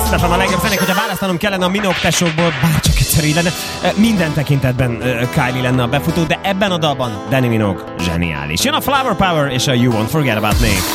Stefan a legjobb zenék, hogyha választanom kellene a Minogue tesókból, bárcsak egyszer így lenne, minden tekintetben Kylie lenne a befutó, de ebben a dalban Dannii Minogue zseniális. Jön a Flower Power és a You Won't Forget About Me.